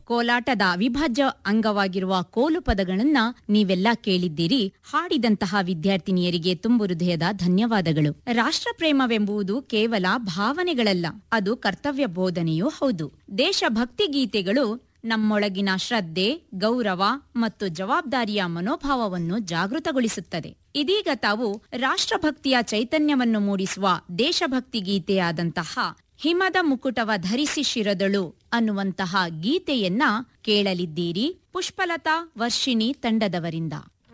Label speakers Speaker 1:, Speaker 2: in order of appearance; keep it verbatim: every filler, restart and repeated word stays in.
Speaker 1: ಕೋಲಾಟದ ಅವಿಭಾಜ್ಯ ಅಂಗವಾಗಿರುವ ಕೋಲು ಪದಗಳನ್ನ ನೀವೆಲ್ಲ ಕೇಳಿದ್ದೀರಿ. ಹಾಡಿದಂತಹ ವಿದ್ಯಾರ್ಥಿನಿಯರಿಗೆ ತುಂಬು ಹೃದಯದ ಧನ್ಯವಾದಗಳು. ರಾಷ್ಟ್ರಪ್ರೇಮವೆಂಬುದು ಕೇವಲ ಭಾವನೆಗಳಲ್ಲ, ಅದು ಕರ್ತವ್ಯ ಬೋಧನೆಯೂ ಹೌದು. ದೇಶಭಕ್ತಿ ಗೀತೆಗಳು ನಮ್ಮೊಳಗಿನ ಶ್ರದ್ಧೆ, ಗೌರವ ಮತ್ತು ಜವಾಬ್ದಾರಿಯ ಮನೋಭಾವವನ್ನು ಜಾಗೃತಗೊಳಿಸುತ್ತದೆ. ಇದೀಗ ತಾವು ರಾಷ್ಟ್ರಭಕ್ತಿಯ ಚೈತನ್ಯವನ್ನು ಮೂಡಿಸುವ ದೇಶಭಕ್ತಿ ಗೀತೆಯಾದಂತಹ ಹಿಮದ ಮುಕುಟವ ಧರಿಸಿ ಶಿರದಳು ಅನ್ನುವಂತಹ ಗೀತೆಯನ್ನ ಕೇಳಲಿದ್ದೀರಿ ಪುಷ್ಪಲತಾ ವರ್ಷಿಣಿ ತಂಡದವರಿಂದ.